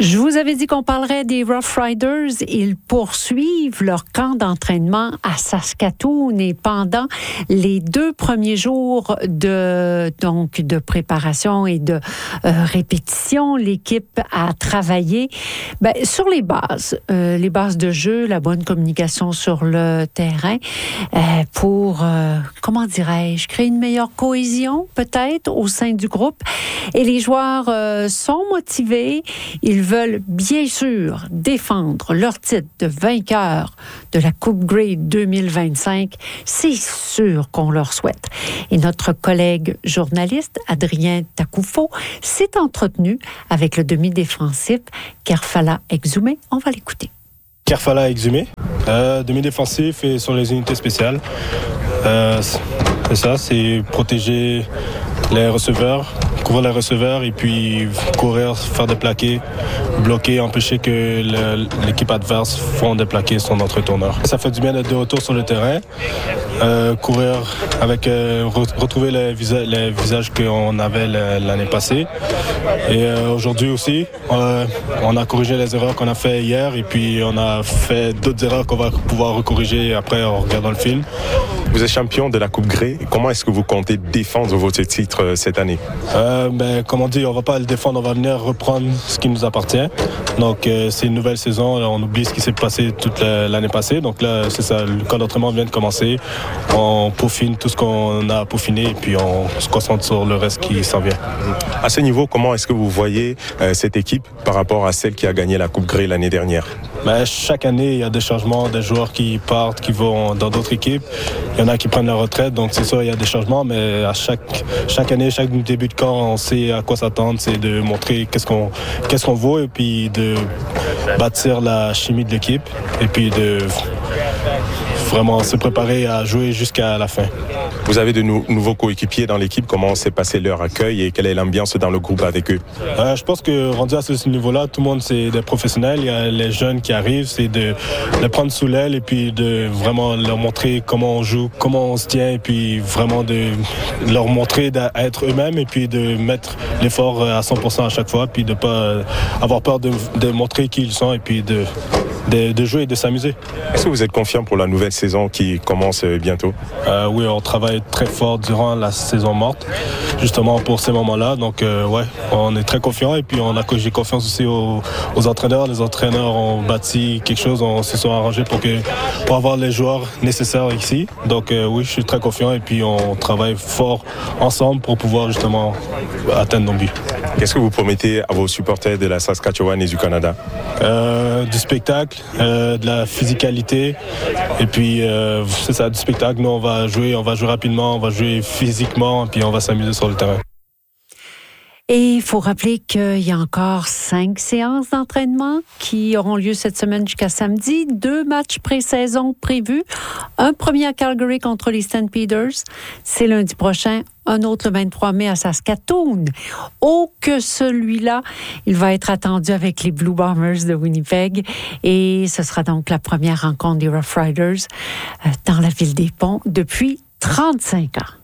Je vous avais dit qu'on parlerait des Rough Riders. Ils poursuivent leur camp d'entraînement à Saskatoon et pendant les 2 premiers jours de préparation et de répétition, l'équipe a travaillé sur les bases de jeu, la bonne communication sur le terrain pour, créer une meilleure cohésion peut-être au sein du groupe. Et les joueurs sont motivés. Ils veulent bien sûr défendre leur titre de vainqueur de la Coupe Grey 2025. C'est sûr qu'on leur souhaite. Et notre collègue journaliste, Adrien Takoufo, s'est entretenu avec le demi-défensif Kerfala Exumé. On va l'écouter. Kerfala Exumé, demi-défensif et sur les unités spéciales. C'est ça, c'est protéger les receveurs, couvrir les receveurs et puis courir, faire des plaqués, bloquer, empêcher que l'équipe adverse fasse des plaqués sur notre tourneur. Ça fait du bien d'être de retour sur le terrain, courir avec, retrouver les visages qu'on avait l'année passée. Et aujourd'hui aussi, on a corrigé les erreurs qu'on a fait hier et puis on a fait d'autres erreurs qu'on va pouvoir recorriger après en regardant le film. Vous êtes champion de la Coupe Grey. Comment est-ce que vous comptez défendre votre titre cette année? Comme on dit, on ne va pas le défendre, on va venir reprendre ce qui nous appartient. Donc, c'est une nouvelle saison. Là, on oublie ce qui s'est passé toute l'année passée. Donc là, c'est ça, le camp d'entraînement vient de commencer. On peaufine tout ce qu'on a à peaufiner et puis on se concentre sur le reste qui s'en vient. À ce niveau, comment est-ce que vous voyez cette équipe par rapport à celle qui a gagné la Coupe Grey l'année dernière? Chaque année, il y a des changements, des joueurs qui partent, qui vont dans d'autres équipes. Il y en a qui prennent la retraite, donc c'est sûr, il y a des changements, mais à chaque année, chaque début de camp, on sait à quoi s'attendre, c'est de montrer qu'est-ce qu'on vaut et puis de bâtir la chimie de l'équipe et puis de vraiment se préparer à jouer jusqu'à la fin. Vous avez de nouveaux coéquipiers dans l'équipe. Comment s'est passé leur accueil et quelle est l'ambiance dans le groupe avec eux? Je pense que rendu à ce niveau-là, tout le monde c'est des professionnels. Il y a les jeunes qui arrivent, c'est de les prendre sous l'aile et puis de vraiment leur montrer comment on joue, comment on se tient et puis vraiment de leur montrer d'être eux-mêmes et puis de mettre l'effort à 100% à chaque fois puis de pas avoir peur de montrer qui ils sont et puis de jouer et de s'amuser. Est-ce que vous êtes confiant pour la nouvelle saison qui commence bientôt? Oui, on travaille très fort durant la saison morte, justement pour ces moments-là. Donc, on est très confiant et puis j'ai confiance aussi aux entraîneurs. Les entraîneurs ont bâti quelque chose, on se sont arrangés pour avoir les joueurs nécessaires ici. Donc, oui, je suis très confiant et puis on travaille fort ensemble pour pouvoir justement atteindre nos buts. Qu'est-ce que vous promettez à vos supporters de la Saskatchewan et du Canada? Du spectacle, de la physicalité et puis c'est ça, du spectacle. Nous, on va jouer rapidement, on va jouer physiquement puis on va s'amuser sur le terrain. Et il faut rappeler qu'il y a encore 5 séances d'entraînement qui auront lieu cette semaine jusqu'à samedi. 2 matchs pré-saison prévus. Un premier à Calgary contre les Stampeders. C'est lundi prochain. Un autre le 23 mai à Saskatoon. Oh, que celui-là, il va être attendu avec les Blue Bombers de Winnipeg. Et ce sera donc la première rencontre des Rough Riders dans la ville des Ponts depuis 35 ans.